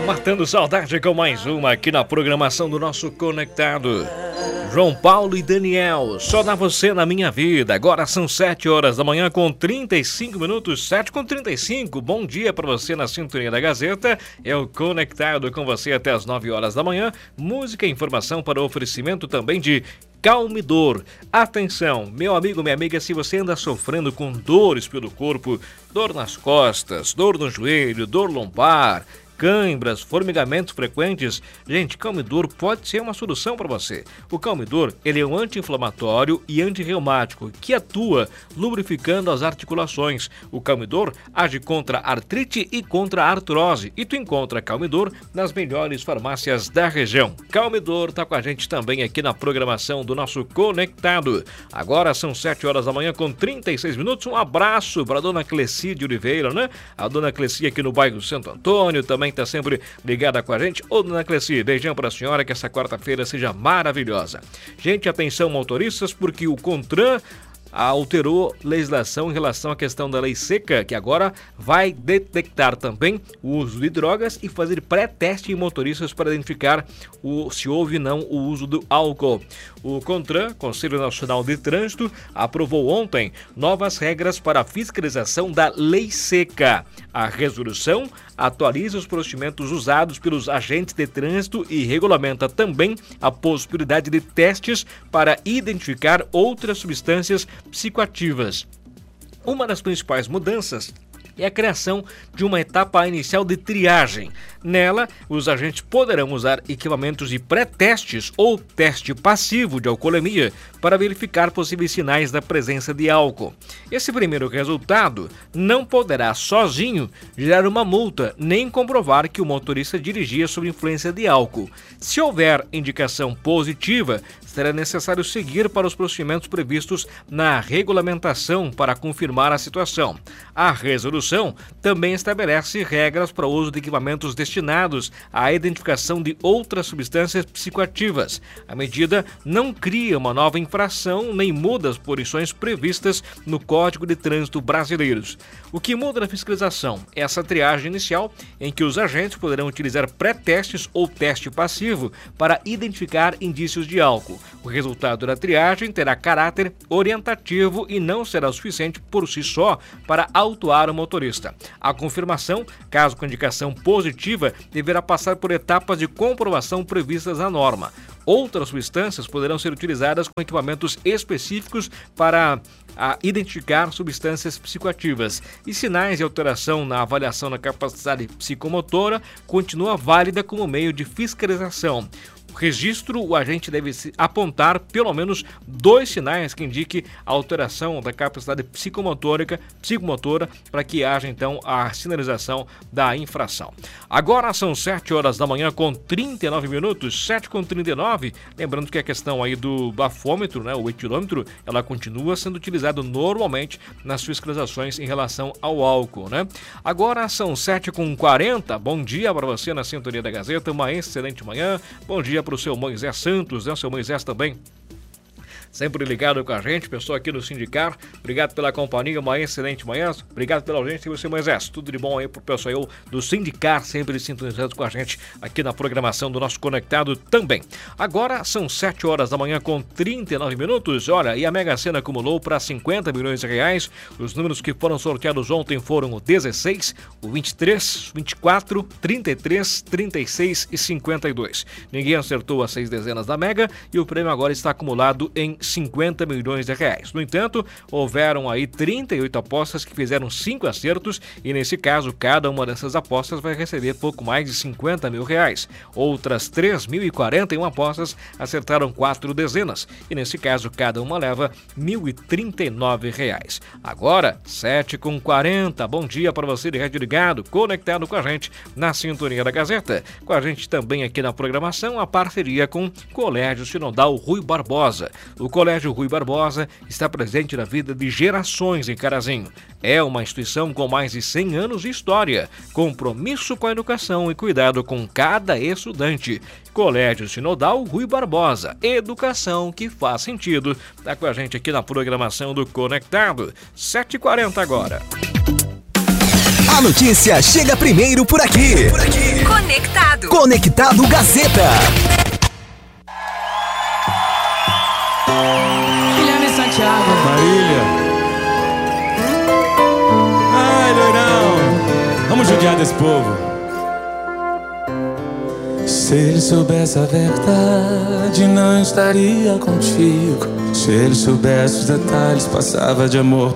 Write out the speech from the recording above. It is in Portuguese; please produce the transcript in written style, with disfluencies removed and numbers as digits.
Matando saudade com mais uma aqui na programação do nosso Conectado. João Paulo e Daniel, só dá você na minha vida. Agora são 7 horas da manhã com 35 minutos, 7h35. Bom dia para você na sintonia da Gazeta. É o Conectado com você até as 9 horas da manhã. Música e informação para o oferecimento também de Calmidor. Atenção, meu amigo, minha amiga, se você anda sofrendo com dores pelo corpo, dor nas costas, dor no joelho, dor lombar, cãibras, formigamentos frequentes, gente, Calmidor pode ser uma solução para você. O Calmidor, ele é um anti-inflamatório e antirreumático que atua lubrificando as articulações. O Calmidor age contra artrite e contra artrose e tu encontra Calmidor nas melhores farmácias da região. Calmidor está com a gente também aqui na programação do nosso Conectado. Agora são 7 horas da manhã com 36 minutos. Um abraço para a dona Cleci de Oliveira, né? A dona Cleci aqui no bairro Santo Antônio também está sempre ligada com a gente. Ô, dona Cleci, beijão para a senhora, que essa quarta-feira seja maravilhosa. Gente, atenção motoristas, porque o CONTRAN alterou legislação em relação à questão da lei seca, que agora vai detectar também o uso de drogas e fazer pré-teste em motoristas para identificar se houve ou não o uso do álcool. O CONTRAN, Conselho Nacional de Trânsito, aprovou ontem novas regras para a fiscalização da lei seca. A resolução atualiza os procedimentos usados pelos agentes de trânsito e regulamenta também a possibilidade de testes para identificar outras substâncias psicoativas. Uma das principais mudanças é a criação de uma etapa inicial de triagem. Nela, os agentes poderão usar equipamentos de pré-testes ou teste passivo de alcoolemia para verificar possíveis sinais da presença de álcool. Esse primeiro resultado não poderá sozinho gerar uma multa nem comprovar que o motorista dirigia sob influência de álcool. Se houver indicação positiva, será necessário seguir para os procedimentos previstos na regulamentação para confirmar a situação. A resolução também estabelece regras para o uso de equipamentos destinados à identificação de outras substâncias psicoativas. A medida não cria uma nova infração nem muda as punições previstas no Código de Trânsito brasileiro. O que muda na fiscalização é essa triagem inicial, em que os agentes poderão utilizar pré-testes ou teste passivo para identificar indícios de álcool. O resultado da triagem terá caráter orientativo e não será suficiente por si só para autuar o motorista. A confirmação, caso com indicação positiva, deverá passar por etapas de comprovação previstas na norma. Outras substâncias poderão ser utilizadas com equipamentos específicos para identificar substâncias psicoativas. E sinais de alteração na avaliação da capacidade psicomotora continua válida como meio de fiscalização. Registro, o agente deve apontar pelo menos 2 sinais que indiquem a alteração da capacidade psicomotora para que haja então a sinalização da infração. Agora são 7 horas da manhã com 39 minutos, 7h39. Lembrando que a questão aí do bafômetro, né, o etilômetro, ela continua sendo utilizada normalmente nas fiscalizações em relação ao álcool, né? Agora são 7h40. Bom dia para você na sintonia da Gazeta, uma excelente manhã. Bom dia para o seu Moisés Santos, né? O seu Moisés também sempre ligado com a gente, pessoal aqui do Sindicar. Obrigado pela companhia, uma excelente manhã. Obrigado pela audiência e você, Moisés. Tudo de bom aí pro pessoal do Sindicar, sempre sintonizado com a gente aqui na programação do nosso Conectado também. Agora são 7 horas da manhã com 39 minutos. Olha, e a Mega Sena acumulou para 50 milhões de reais. Os números que foram sorteados ontem foram o 16, o 23, 24, 33, 36 e 52. Ninguém acertou as 6 dezenas da Mega e o prêmio agora está acumulado em 50 milhões de reais. No entanto, houveram aí 38 apostas que fizeram 5 acertos e nesse caso, cada uma dessas apostas vai receber pouco mais de 50 mil reais. Outras 3.041 apostas acertaram 4 dezenas e nesse caso, cada uma leva R$1.039. Agora, 7h40. Bom dia para você de rádio ligado, conectado com a gente na sintonia da Gazeta. Com a gente também aqui na programação, a parceria com Colégio Sinodal Rui Barbosa. O Colégio Rui Barbosa está presente na vida de gerações em Carazinho. É uma instituição com mais de 100 anos de história, compromisso com a educação e cuidado com cada estudante. Colégio Sinodal Rui Barbosa, educação que faz sentido. Está com a gente aqui na programação do Conectado, 7h40 agora. A notícia chega primeiro por aqui. Conectado. Conectado Gazeta. Guilherme Santiago. Marília. Ai, loirão. Vamos judiar desse povo. Se ele soubesse a verdade, não estaria contigo. Se ele soubesse os detalhes, passava de amor